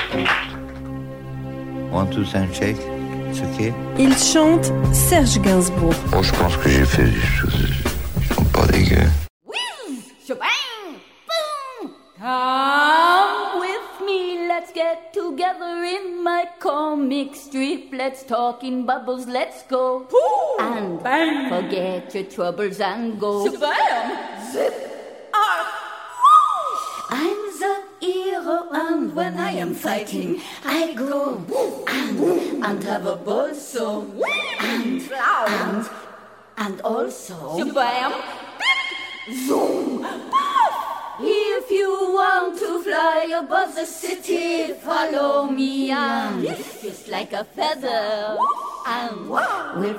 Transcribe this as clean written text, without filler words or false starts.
One, two, time, shake. C'est ok. Il chante Serge Gainsbourg. Oh, je pense que j'ai fait des choses qui sont pas dégueu. Come with me, let's get together in my comic strip. Let's talk in bubbles, let's go. Ooh, and bang. Forget your troubles and go. Bam. Zip. I'm the hero, and when I am fighting, I go and have a ball so and also bam, zoom. If you want to fly above the city, follow me and just like a feather. And we'll